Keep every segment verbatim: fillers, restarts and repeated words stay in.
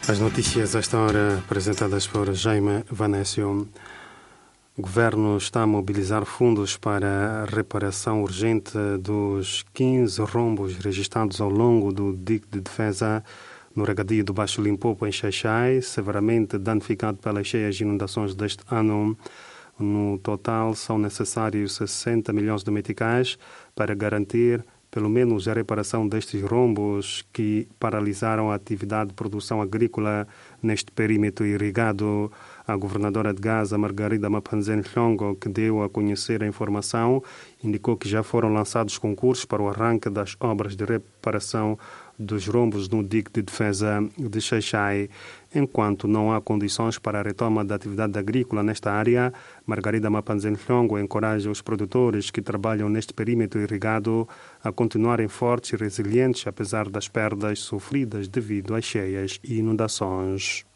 As notícias a esta hora apresentadas por Jaime Vanécio. O Governo está a mobilizar fundos para a reparação urgente dos quinze rombos registrados ao longo do dique de defesa no regadio do Baixo Limpopo, em Xai-Xai, severamente danificado pelas cheias inundações deste ano. No total, são necessários sessenta milhões de meticais para garantir pelo menos a reparação destes rombos que paralisaram a atividade de produção agrícola neste perímetro irrigado. A governadora de Gaza, Margarida Mapanzen Hlongo, que deu a conhecer a informação, indicou que já foram lançados concursos para o arranque das obras de reparação dos rombos no dique de defesa de Xai-Xai. Enquanto não há condições para a retoma da atividade agrícola nesta área, Margarida Mapanzen Hlongo encoraja os produtores que trabalham neste perímetro irrigado a continuarem fortes e resilientes apesar das perdas sofridas devido às cheias e inundações.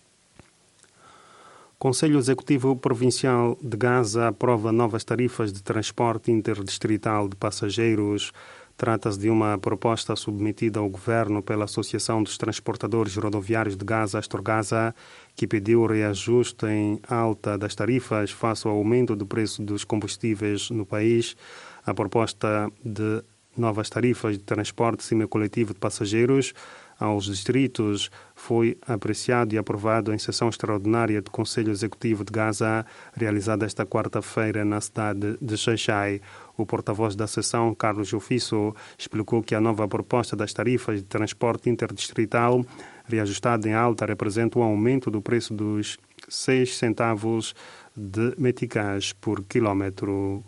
O Conselho Executivo Provincial de Gaza aprova novas tarifas de transporte interdistrital de passageiros. Trata-se de uma proposta submetida ao Governo pela Associação dos Transportadores Rodoviários de Gaza, Astorgaza, que pediu reajuste em alta das tarifas face ao aumento do preço dos combustíveis no país. A proposta de novas tarifas de transporte semicoletivo de passageiros aos distritos foi apreciado e aprovado em sessão extraordinária do Conselho Executivo de Gaza, realizada esta quarta-feira na cidade de Xai-Xai. O porta-voz da sessão, Carlos Ofiço, explicou que a nova proposta das tarifas de transporte interdistrital reajustada em alta representa um aumento do preço dos seis centavos de meticais por quilómetro.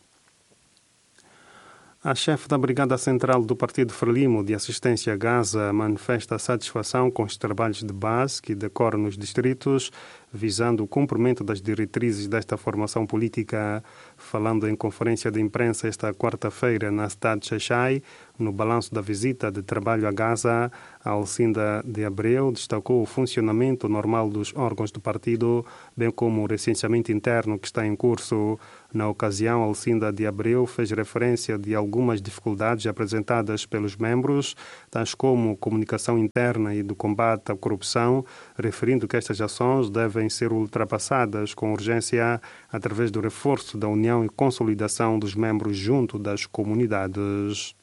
A chefe da Brigada Central do Partido Frelimo de Assistência a Gaza manifesta satisfação com os trabalhos de base que decorrem nos distritos, visando o cumprimento das diretrizes desta formação política. Falando em conferência de imprensa esta quarta-feira na cidade de Xai-Xai, no balanço da visita de trabalho a Gaza, Alcinda de Abreu destacou o funcionamento normal dos órgãos do partido, bem como o recenseamento interno que está em curso. Na ocasião, Alcinda de Abreu fez referência de algumas dificuldades apresentadas pelos membros, tais como comunicação interna e do combate à corrupção, referindo que estas ações devem ser ultrapassadas com urgência através do reforço da união e consolidação dos membros junto das comunidades.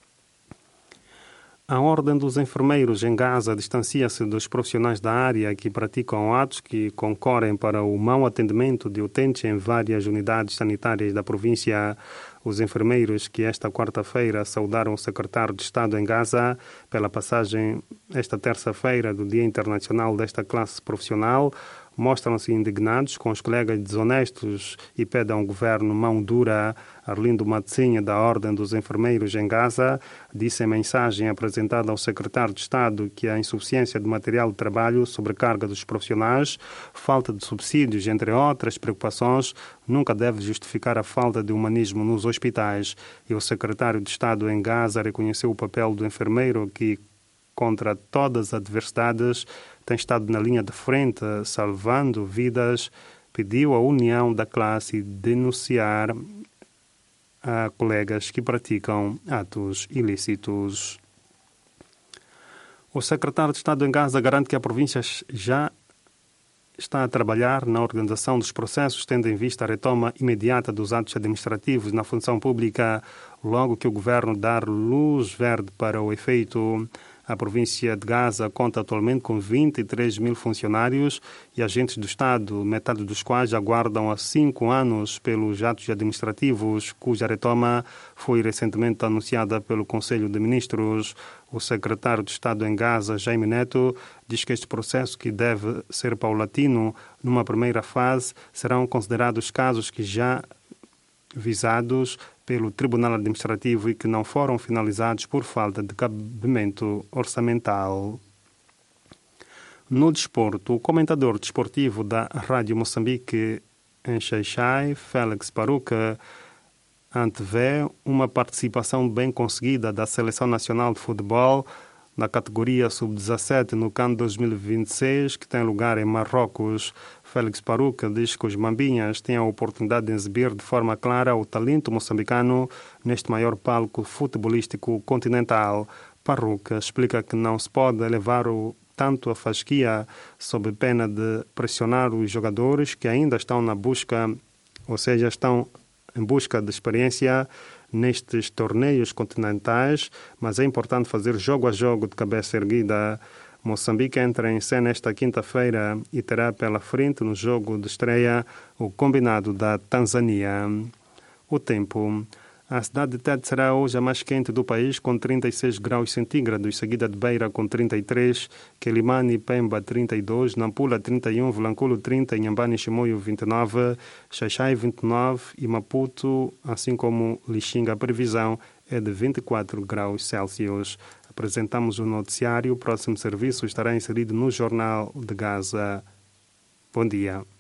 A Ordem dos Enfermeiros em Gaza distancia-se dos profissionais da área que praticam atos que concorrem para o mau atendimento de utentes em várias unidades sanitárias da província. Os enfermeiros que esta quarta-feira saudaram o secretário de Estado em Gaza pela passagem esta terça-feira do Dia Internacional desta classe profissional mostram-se indignados com os colegas desonestos e pedem ao governo mão dura. Arlindo Matzinha, da Ordem dos Enfermeiros em Gaza, disse em mensagem apresentada ao secretário de Estado que a insuficiência de material de trabalho, sobrecarga dos profissionais, falta de subsídios, entre outras preocupações, nunca deve justificar a falta de humanismo nos hospitais. E o secretário de Estado em Gaza reconheceu o papel do enfermeiro que, contra todas as adversidades, tem estado na linha de frente, salvando vidas. Pediu à união da classe denunciar a colegas que praticam atos ilícitos. O secretário de Estado em Gaza garante que a província já está a trabalhar na organização dos processos, tendo em vista a retoma imediata dos atos administrativos na função pública, logo que o governo dar luz verde para o efeito. A província de Gaza conta atualmente com vinte e três mil funcionários e agentes do Estado, metade dos quais aguardam há cinco anos pelos atos administrativos, cuja retoma foi recentemente anunciada pelo Conselho de Ministros. O secretário de Estado em Gaza, Jaime Neto, diz que este processo, que deve ser paulatino, numa primeira fase, serão considerados casos que já visados pelo Tribunal Administrativo e que não foram finalizados por falta de cabimento orçamental. No desporto, o comentador desportivo da Rádio Moçambique em Xai-Xai, Félix Paruca, antevê uma participação bem conseguida da Seleção Nacional de Futebol na categoria sub dezassete no CAN dois mil e vinte e seis, que tem lugar em Marrocos. Félix Paruca diz que os mambinhas têm a oportunidade de exibir de forma clara o talento moçambicano neste maior palco futebolístico continental. Paruca explica que não se pode elevar o tanto a fasquia, sob pena de pressionar os jogadores que ainda estão na busca, ou seja, estão em busca de experiência nestes torneios continentais, mas é importante fazer jogo a jogo de cabeça erguida. Moçambique entra em cena esta quinta-feira e terá pela frente no jogo de estreia o combinado da Tanzânia. O tempo. A cidade de Tete será hoje a mais quente do país, com trinta e seis graus centígrados, seguida de Beira com trinta e três, Quelimane e Pemba trinta e dois, Nampula trinta e um, Vilanculo trinta, Inhambane e Chimoio vinte e nove, Xaixai vinte e nove e Maputo, assim como Lixinga. A previsão é de vinte e quatro graus Celsius. Apresentamos o noticiário. O próximo serviço estará inserido no Jornal de Gaza. Bom dia.